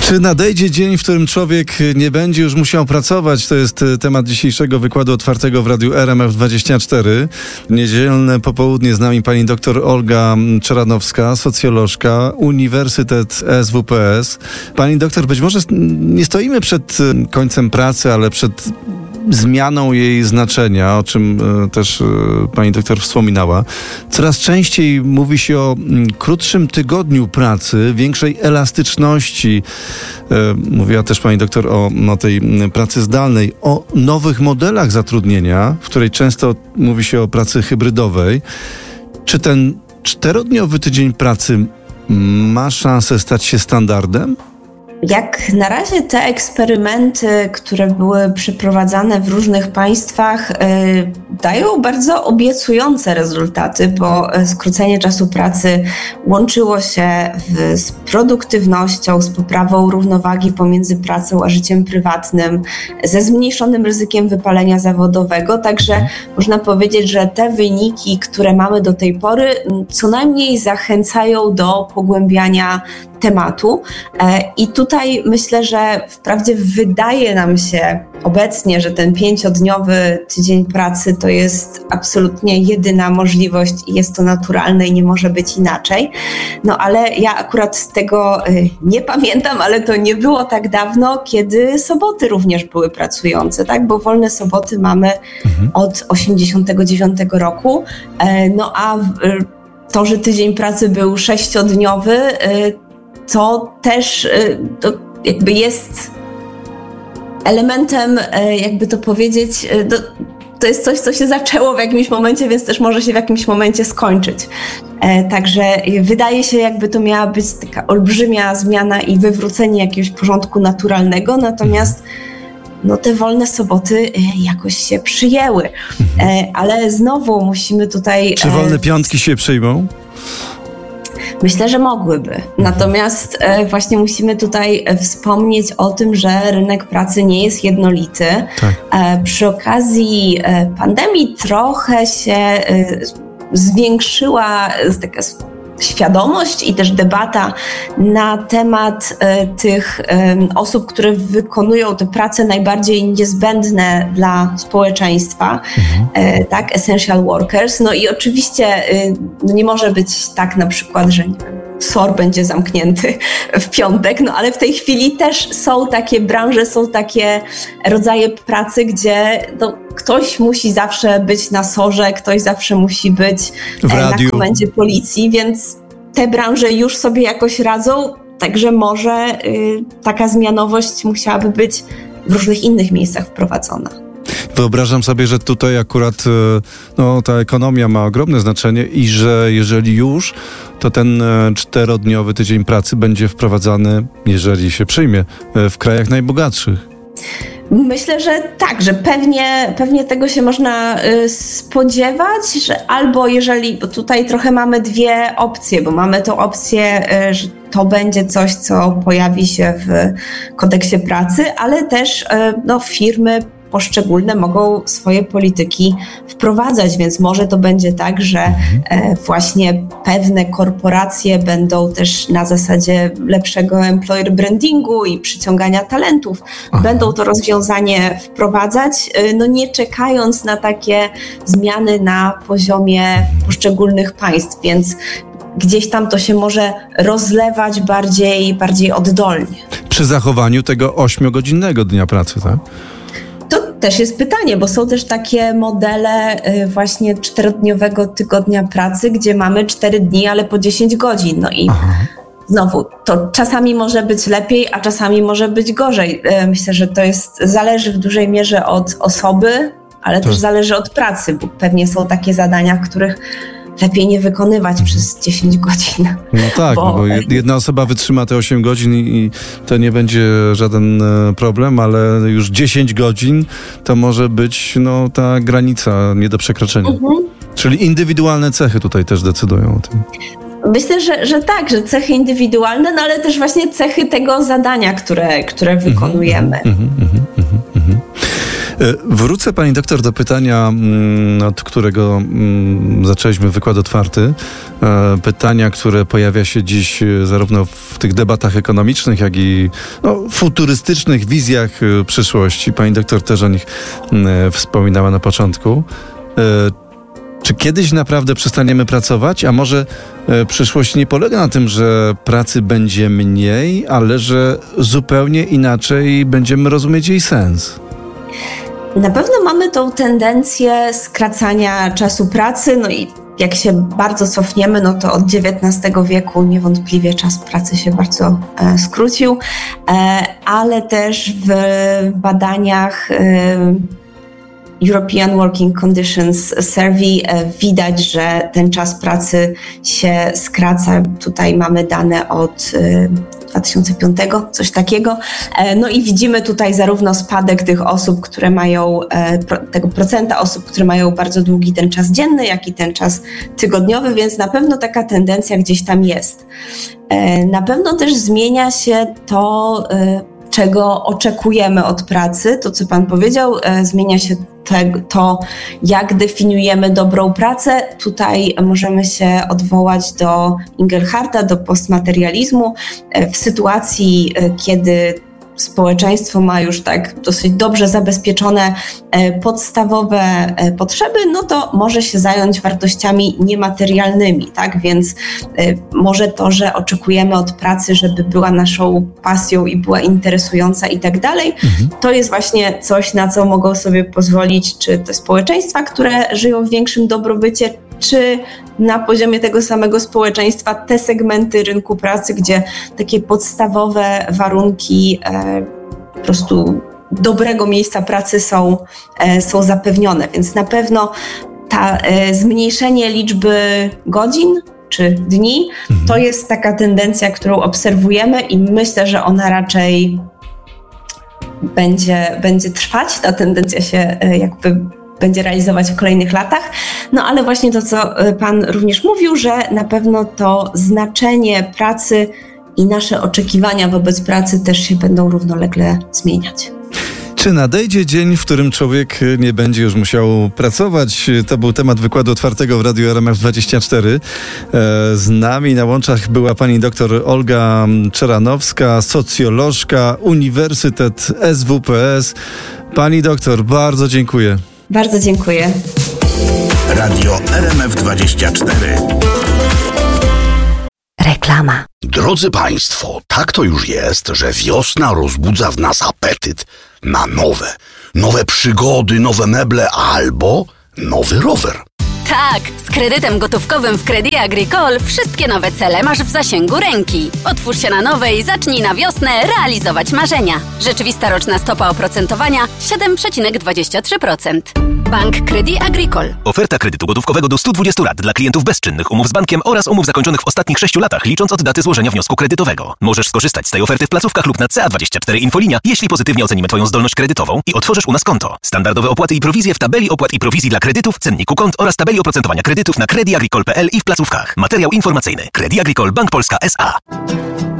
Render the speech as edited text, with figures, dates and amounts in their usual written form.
Czy nadejdzie dzień, w którym człowiek nie będzie już musiał pracować? To jest temat dzisiejszego wykładu otwartego w Radiu RMF24. Niedzielne popołudnie z nami pani dr Olga Czeranowska, socjolożka, Uniwersytet SWPS. Pani doktor, być może nie stoimy przed końcem pracy, ale przed zmianą jej znaczenia, o czym też pani doktor wspominała. Coraz częściej mówi się o krótszym tygodniu pracy, większej elastyczności. Mówiła też pani doktor o tej pracy zdalnej, o nowych modelach zatrudnienia, w której często mówi się o pracy hybrydowej. Czy ten 4-dniowy tydzień pracy ma szansę stać się standardem? Jak na razie te eksperymenty, które były przeprowadzane w różnych państwach, dają bardzo obiecujące rezultaty, bo skrócenie czasu pracy łączyło się z produktywnością, z poprawą równowagi pomiędzy pracą a życiem prywatnym, ze zmniejszonym ryzykiem wypalenia zawodowego. Także można powiedzieć, że te wyniki, które mamy do tej pory, co najmniej zachęcają do pogłębiania tematu. I tutaj myślę, że wprawdzie wydaje nam się obecnie, że ten 5-dniowy tydzień pracy to jest absolutnie jedyna możliwość i jest to naturalne i nie może być inaczej. No ale ja akurat tego nie pamiętam, ale to nie było tak dawno, kiedy soboty również były pracujące, tak? Bo wolne soboty mamy od 89 roku. No a to, że tydzień pracy był 6-dniowy, to też jakby jest elementem, jakby to powiedzieć, to jest coś, co się zaczęło w jakimś momencie, więc też może się w jakimś momencie skończyć. Także wydaje się, jakby to miała być taka olbrzymia zmiana i wywrócenie jakiegoś porządku naturalnego, natomiast te wolne soboty jakoś się przyjęły. Ale znowu musimy tutaj... Czy wolne piątki się przyjmą? Myślę, że mogłyby. Natomiast właśnie musimy tutaj wspomnieć o tym, że rynek pracy nie jest jednolity. Tak. Przy okazji pandemii trochę się zwiększyła taka świadomość i też debata na temat tych osób, które wykonują te prace najbardziej niezbędne dla społeczeństwa, tak, essential workers. No i oczywiście nie może być tak na przykład, że SOR będzie zamknięty w piątek, ale w tej chwili też są takie branże, są takie rodzaje pracy, gdzie ktoś musi zawsze być na SOR-ze, ktoś zawsze musi być na komendzie policji, więc te branże już sobie jakoś radzą, także może taka zmianowość musiałaby być w różnych innych miejscach wprowadzona. Wyobrażam sobie, że tutaj akurat ta ekonomia ma ogromne znaczenie i że jeżeli już, to ten 4-dniowy tydzień pracy będzie wprowadzany, jeżeli się przyjmie, w krajach najbogatszych. Myślę, że tak, że pewnie tego się można spodziewać, że albo jeżeli, bo tutaj trochę mamy dwie opcje, bo mamy tą opcję, że to będzie coś, co pojawi się w kodeksie pracy, ale też firmy poszczególne mogą swoje polityki wprowadzać, więc może to będzie tak, że właśnie pewne korporacje będą też na zasadzie lepszego employer brandingu i przyciągania talentów, będą to rozwiązanie wprowadzać, nie czekając na takie zmiany na poziomie poszczególnych państw, więc gdzieś tam to się może rozlewać bardziej oddolnie. Przy zachowaniu tego 8-godzinnego dnia pracy, tak? To też jest pytanie, bo są też takie modele właśnie 4-dniowego tygodnia pracy, gdzie mamy 4 dni, ale po 10 godzin. No i znowu, to czasami może być lepiej, a czasami może być gorzej. Myślę, że to zależy w dużej mierze od osoby, ale też zależy od pracy, bo pewnie są takie zadania, których lepiej nie wykonywać przez 10 godzin. No tak, bo jedna osoba wytrzyma te 8 godzin i to nie będzie żaden problem, ale już 10 godzin to może być ta granica nie do przekroczenia. Czyli indywidualne cechy tutaj też decydują o tym. Myślę, że tak, że cechy indywidualne, ale też właśnie cechy tego zadania, które wykonujemy. Wrócę, pani doktor, do pytania, od którego zaczęliśmy wykład otwarty. Pytania, które pojawia się dziś zarówno w tych debatach ekonomicznych, jak i futurystycznych wizjach przyszłości. Pani doktor też o nich wspominała na początku. Czy kiedyś naprawdę przestaniemy pracować? A może przyszłość nie polega na tym, że pracy będzie mniej, ale że zupełnie inaczej będziemy rozumieć jej sens? Na pewno mamy tą tendencję skracania czasu pracy, i jak się bardzo cofniemy, to od XIX wieku niewątpliwie czas pracy się bardzo skrócił, ale też w badaniach European Working Conditions Survey widać, że ten czas pracy się skraca. Tutaj mamy dane od 2005, coś takiego. I widzimy tutaj zarówno spadek tych osób, które mają, tego procenta osób, które mają bardzo długi ten czas dzienny, jak i ten czas tygodniowy, więc na pewno taka tendencja gdzieś tam jest. Na pewno też zmienia się to, czego oczekujemy od pracy, to co pan powiedział, zmienia się to, jak definiujemy dobrą pracę. Tutaj możemy się odwołać do Ingelharta, do postmaterializmu. W sytuacji, kiedy społeczeństwo ma już tak dosyć dobrze zabezpieczone podstawowe potrzeby, to może się zająć wartościami niematerialnymi, tak? Więc może to, że oczekujemy od pracy, żeby była naszą pasją i była interesująca i tak dalej, to jest właśnie coś, na co mogą sobie pozwolić czy te społeczeństwa, które żyją w większym dobrobycie, czy na poziomie tego samego społeczeństwa te segmenty rynku pracy, gdzie takie podstawowe warunki po prostu dobrego miejsca pracy są zapewnione. Więc na pewno zmniejszenie liczby godzin czy dni to jest taka tendencja, którą obserwujemy i myślę, że ona raczej będzie trwać. Ta tendencja się będzie realizować w kolejnych latach. Ale właśnie to, co pan również mówił, że na pewno to znaczenie pracy i nasze oczekiwania wobec pracy też się będą równolegle zmieniać. Czy nadejdzie dzień, w którym człowiek nie będzie już musiał pracować? To był temat wykładu otwartego w Radiu RMF24. Z nami na łączach była pani doktor Olga Czeranowska, socjolożka, Uniwersytet SWPS. Pani doktor, bardzo dziękuję. Bardzo dziękuję. Radio RMF24. Reklama. Drodzy Państwo, tak to już jest, że wiosna rozbudza w nas apetyt na nowe przygody, nowe meble albo nowy rower. Tak, z kredytem gotówkowym w Crédit Agricole wszystkie nowe cele masz w zasięgu ręki. Otwórz się na nowe i zacznij na wiosnę realizować marzenia. Rzeczywista roczna stopa oprocentowania 7,23%. Bank Crédit Agricole. Oferta kredytu gotówkowego do 120 lat dla klientów bezczynnych umów z bankiem oraz umów zakończonych w ostatnich 6 latach, licząc od daty złożenia wniosku kredytowego. Możesz skorzystać z tej oferty w placówkach lub na CA24 Infolinia, jeśli pozytywnie ocenimy Twoją zdolność kredytową i otworzysz u nas konto. Standardowe opłaty i prowizje w tabeli opłat i prowizji dla kredytów, cenniku kont oraz tabeli oprocentowania kredytów na crediagricole.pl i w placówkach. Materiał informacyjny. Crédit Agricole Bank Polska S.A.